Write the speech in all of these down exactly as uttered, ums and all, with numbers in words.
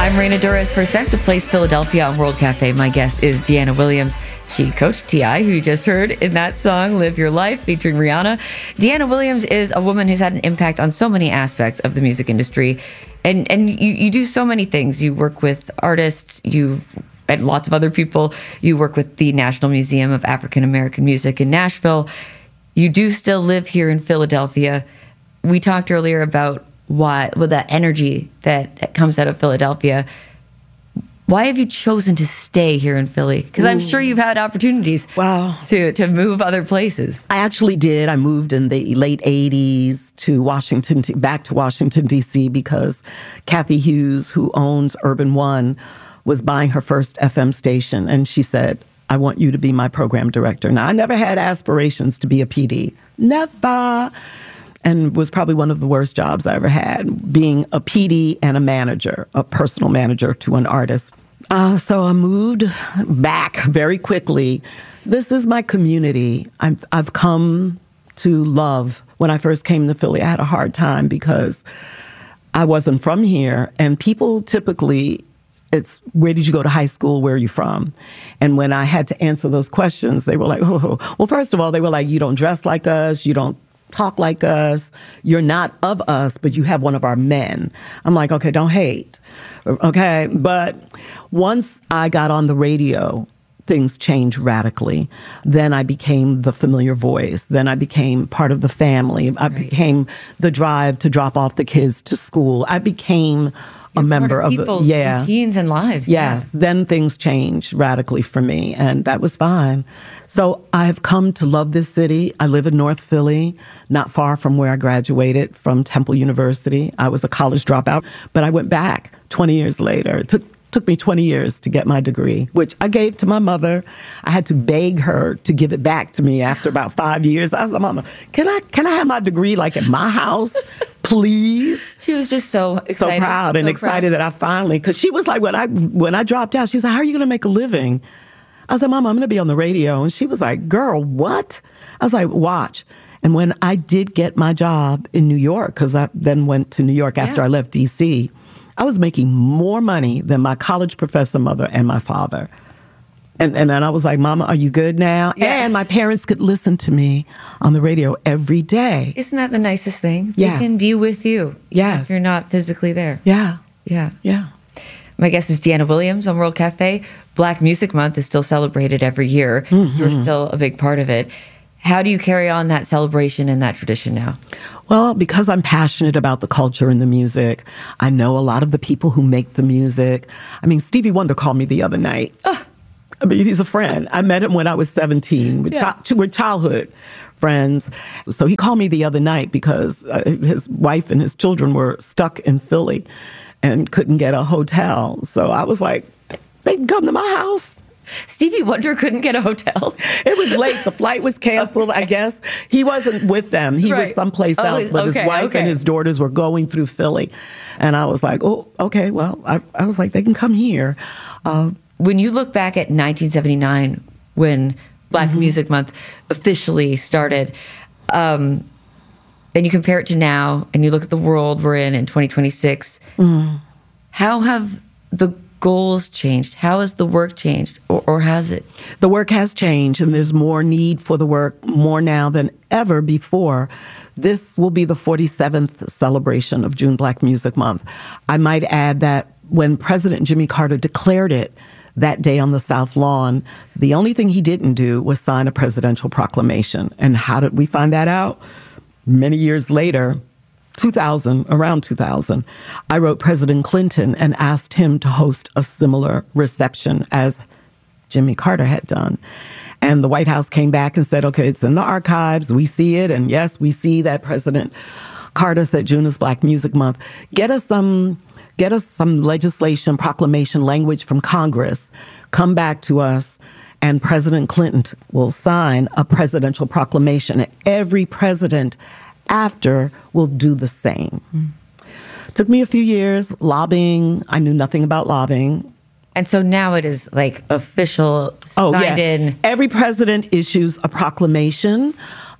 I'm Raina Duras for Sense of Place Philadelphia on World Cafe. My guest is Deanna Williams. She coached T I, who you just heard in that song, Live Your Life, featuring Rihanna. Deanna Williams is a woman who's had an impact on so many aspects of the music industry. And and you, you do so many things. You work with artists, you and lots of other people. You work with the National Museum of African American Music in Nashville. You do still live here in Philadelphia. We talked earlier about why, well, that energy that comes out of Philadelphia. Why have you chosen to stay here in Philly? Because I'm sure you've had opportunities wow. to, to move other places. I actually did. I moved in the late eighties to Washington, back to Washington, D C because Kathy Hughes, who owns Urban One, was buying her first F M station. And she said, I want you to be my program director. Now, I never had aspirations to be a P D. Never. And was probably one of the worst jobs I ever had, being a P D and a manager, a personal manager to an artist. Uh, so I moved back very quickly. This is my community. I'm, I've come to love. When I first came to Philly, I had a hard time because I wasn't from here. And people typically, it's, where did you go to high school? Where are you from? And when I had to answer those questions, they were like, oh, well, first of all, they were like, you don't dress like us. You don't talk like us. You're not of us, but you have one of our men. I'm like, okay, don't hate. Okay. But once I got on the radio, things changed radically. Then I became the familiar voice. Then I became part of the family. I right. became the drive to drop off the kids to school. I became You're a member of, of people's the yeah. routines and lives. Yes. Yeah. Then things changed radically for me, and that was fine. So I've come to love this city. I live in North Philly, not far from where I graduated from Temple University. I was a college dropout, but I went back twenty years later. It took took me twenty years to get my degree, which I gave to my mother. I had to beg her to give it back to me after about five years. I was like, Mama, can I can I have my degree like at my house, please? She was just so excited. So proud and so excited proud. that I finally, because she was like, when I when I dropped out, she's like, how are you going to make a living? I said, Mama, I'm going to be on the radio. And she was like, girl, what? I was like, watch. And when I did get my job in New York, because I then went to New York after yeah. I left D C, I was making more money than my college professor mother and my father. And, and then I was like, Mama, are you good now? Yeah. And my parents could listen to me on the radio every day. Isn't that the nicest thing? Yes. They can be with you. Yes. If you're not physically there. Yeah. Yeah. Yeah. My guest is Deanna Williams on World Cafe. Black Music Month is still celebrated every year. Mm-hmm. You're still a big part of it. How do you carry on that celebration and that tradition now? Well, because I'm passionate about the culture and the music, I know a lot of the people who make the music. I mean, Stevie Wonder called me the other night. Oh. I mean, he's a friend. I met him when I was seventeen. We're, yeah. chi- we're childhood friends. So he called me the other night because uh, his wife and his children were stuck in Philly and couldn't get a hotel. So I was like, they can come to my house. Stevie Wonder couldn't get a hotel. It was late. The flight was canceled, okay. I guess. He wasn't with them. He right. was someplace else. Oh, but okay, his wife okay. and his daughters were going through Philly. And I was like, oh, okay, well, I, I was like, they can come here. Uh, when you look back at nineteen seventy-nine, when Black mm-hmm. Music Month officially started, um, and you compare it to now, and you look at the world we're in in twenty twenty-six, mm-hmm. how have the goals changed? How has the work changed, or, or has it? The work has changed, and there's more need for the work more now than ever before. This will be the forty-seventh celebration of June Black Music Month. I might add that when President Jimmy Carter declared it that day on the South Lawn, the only thing he didn't do was sign a presidential proclamation. And how did we find that out? Many years later, two thousand, around two thousand, I wrote President Clinton and asked him to host a similar reception as Jimmy Carter had done. And the White House came back and said, okay, it's in the archives. We see it. And yes, we see that President Carter said June is Black Music Month. Get us some, get us some legislation, proclamation language from Congress. Come back to us. And President Clinton will sign a presidential proclamation. And every president after will do the same. Mm. Took me a few years lobbying. I knew nothing about lobbying. And so now it is like official, oh, signed yeah. in. Every president issues a proclamation.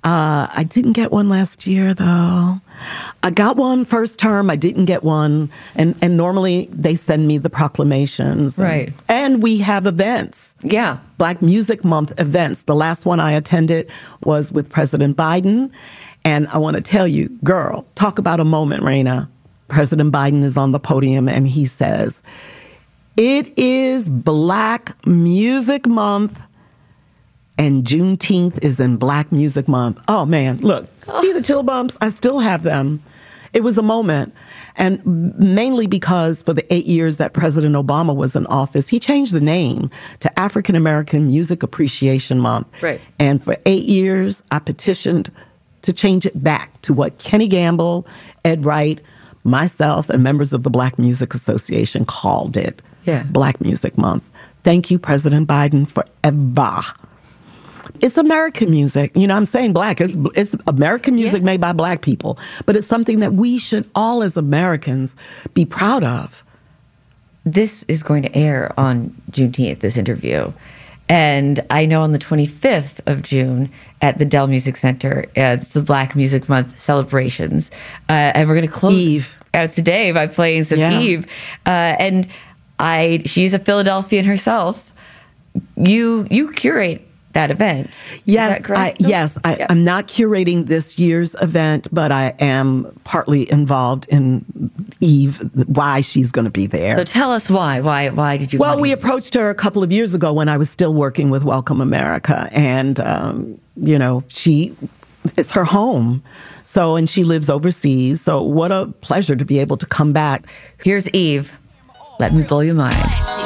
Uh, I didn't get one last year, though. I got one first term. I didn't get one. And, and normally they send me the proclamations. Right. And, and we have events. Yeah. Black Music Month events. The last one I attended was with President Biden. And I want to tell you, girl, talk about a moment, Raina. President Biden is on the podium and he says, "It is Black Music Month. And Juneteenth is in Black Music Month." Oh, man, look, oh. See the chill bumps? I still have them. It was a moment. And mainly because for the eight years that President Obama was in office, he changed the name to African American Music Appreciation Month. Right. And for eight years, I petitioned to change it back to what Kenny Gamble, Ed Wright, myself, and members of the Black Music Association called it. Yeah. Black Music Month. Thank you, President Biden, forever. It's American music. You know, I'm saying black. It's, it's American music yeah. made by black people. But it's something that we should all as Americans be proud of. This is going to air on Juneteenth, this interview. And I know on the twenty-fifth of June at the Dell Music Center, uh, it's the Black Music Month celebrations. Uh, and we're going to close Eve. out today by playing some yeah. Eve. Uh, and I, she's a Philadelphian herself. You, you curate that event. Yes, Is that I, yes. I, yeah. I'm not curating this year's event, but I am partly involved in Eve, why she's going to be there. So tell us why. Why Why did you Well, want we to- approached her a couple of years ago when I was still working with Welcome America. And, um, you know, she, it's her home. So, and she lives overseas. So what a pleasure to be able to come back. Here's Eve. Let me blow your mind.